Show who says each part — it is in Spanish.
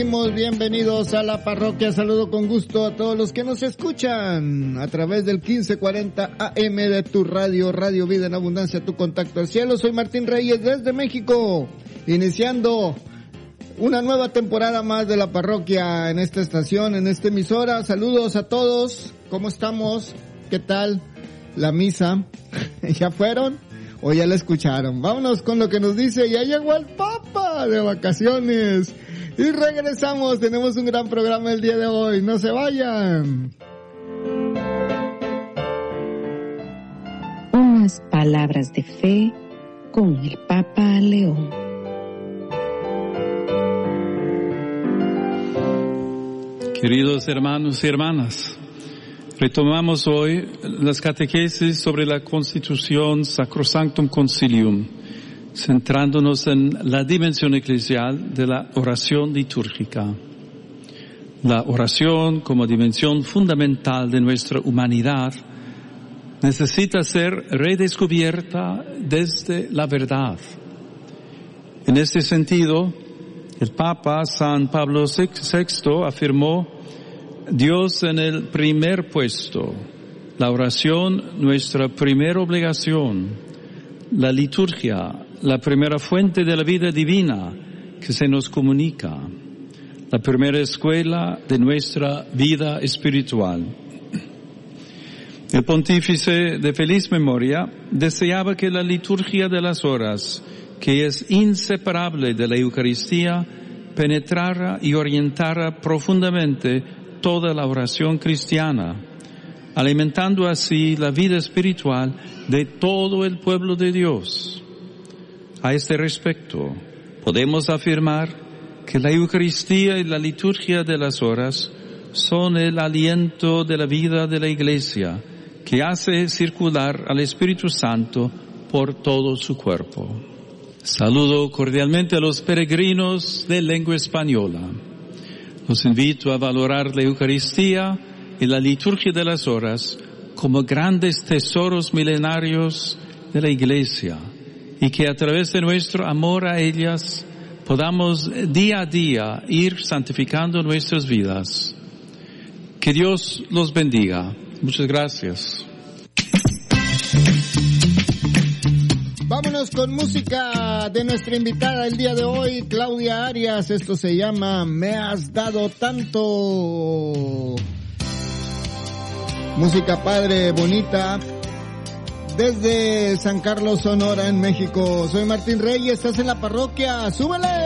Speaker 1: Bienvenidos a la parroquia. Saludo con gusto a todos los que nos escuchan a través del 1540 AM de tu radio, Radio Vida en Abundancia, tu contacto al cielo. Soy Martín Reyes desde México, iniciando una nueva temporada más de la parroquia en esta estación, en esta emisora. Saludos a todos. ¿Cómo estamos? ¿Qué tal la misa? ¿Ya fueron o ya la escucharon? Vámonos con lo que nos dice. Ya llegó el Papa de vacaciones. Y regresamos, tenemos un gran programa el día de hoy, no se vayan.
Speaker 2: Unas palabras de fe con el Papa León.
Speaker 3: Queridos hermanos y hermanas, retomamos hoy las catequesis sobre la Constitución Sacrosanctum Concilium, centrándonos en la dimensión eclesial de la oración litúrgica. La oración, como dimensión fundamental de nuestra humanidad, necesita ser redescubierta desde la verdad. En este sentido, el Papa San Pablo VI afirmó: Dios en el primer puesto, la oración nuestra primera obligación, la liturgia la primera fuente de la vida divina que se nos comunica, la primera escuela de nuestra vida espiritual. El pontífice de feliz memoria deseaba que la liturgia de las horas, que es inseparable de la Eucaristía, penetrara y orientara profundamente toda la oración cristiana, alimentando así la vida espiritual de todo el pueblo de Dios. A este respecto, podemos afirmar que la Eucaristía y la liturgia de las horas son el aliento de la vida de la Iglesia, que hace circular al Espíritu Santo por todo su cuerpo. Saludo cordialmente a los peregrinos de lengua española. Los invito a valorar la Eucaristía y la liturgia de las horas como grandes tesoros milenarios de la Iglesia, y que a través de nuestro amor a ellas podamos día a día ir santificando nuestras vidas. Que Dios los bendiga. Muchas gracias.
Speaker 1: Vámonos con música de nuestra invitada el día de hoy, Claudia Arias. Esto se llama Me has dado tanto. Música padre, bonita, desde San Carlos, Sonora, en México. Soy Martín Reyes, estás en la parroquia. ¡Súbele!